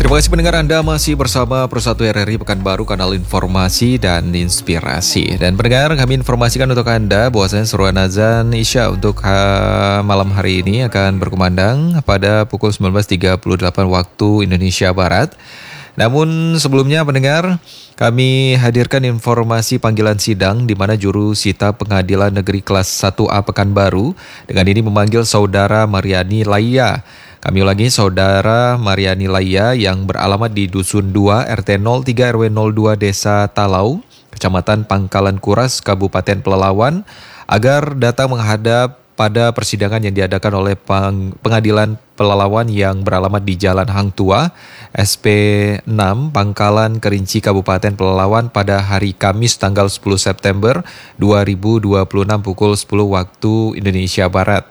Terima kasih pendengar, Anda masih bersama Persatu RRI Pekanbaru, kanal informasi dan inspirasi. Dan pendengar, kami informasikan untuk Anda bahwasanya seruan azan Isya untuk malam hari ini akan berkumandang pada pukul 19.38 waktu Indonesia Barat. Namun sebelumnya pendengar, kami hadirkan informasi panggilan sidang di mana juru sita Pengadilan Negeri Kelas 1A Pekanbaru dengan ini memanggil Saudara Mariani Laya. Kami ulangi, Saudara Mariani Laya yang beralamat di Dusun 2 RT 03 RW 02 Desa Talau, Kecamatan Pangkalan Kuras, Kabupaten Pelalawan, agar datang menghadap pada persidangan yang diadakan oleh Pengadilan Pelalawan yang beralamat di Jalan Hang Tua, SP 6, Pangkalan Kerinci, Kabupaten Pelalawan pada hari Kamis tanggal 10 September 2026 pukul 10 waktu Indonesia Barat.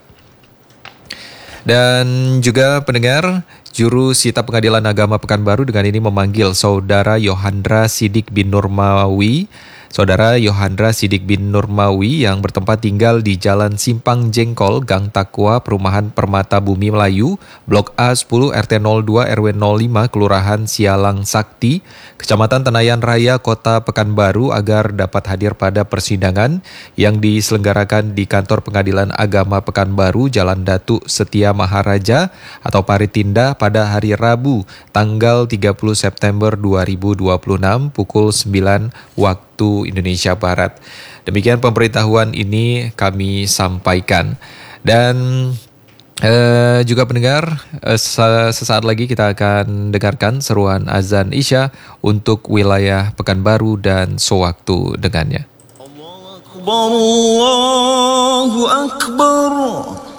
Dan juga pendengar, juru sita Pengadilan Agama Pekanbaru dengan ini memanggil Saudara Yohandra Sidik bin Nurmawi. Saudara Yohandra Sidik bin Nurmawi yang bertempat tinggal di Jalan Simpang Jengkol, Gang Takwa, Perumahan Permata Bumi Melayu, Blok A 10 RT 02 RW 05, Kelurahan Sialang Sakti, Kecamatan Tenayan Raya, Kota Pekanbaru, agar dapat hadir pada persidangan yang diselenggarakan di Kantor Pengadilan Agama Pekanbaru, Jalan Datu Setia Maharaja atau Paritinda pada hari Rabu, tanggal 30 September 2026 pukul 9 waktu Indonesia Barat. Demikian pemberitahuan ini kami sampaikan. Dan juga pendengar, sesaat lagi kita akan dengarkan seruan azan Isya untuk wilayah Pekanbaru dan sewaktu dengannya. Allahu Akbar, Allahu Akbar.